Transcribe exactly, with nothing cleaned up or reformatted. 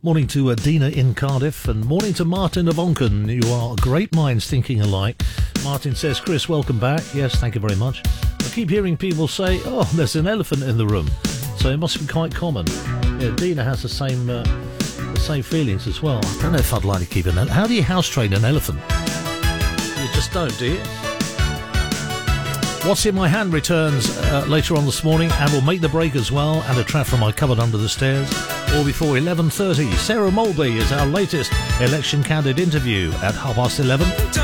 Morning to uh, Dina in Cardiff, and morning to Martin of Onken. You are great minds thinking alike. Martin says, Chris, welcome back. Yes, thank you very much. I keep hearing people say, oh, there's an elephant in the room, so it must be quite common. Yeah, Dina has the same uh, the same feelings as well. I don't know if I'd like to keep an elephant. How do you house train an elephant? You just don't, do you? What's in My Hand returns uh, later on this morning, and we'll make the break as well, and a track from my cupboard under the stairs. Or before eleven thirty, Sarah Mulby is our latest election candidate interview at half past eleven.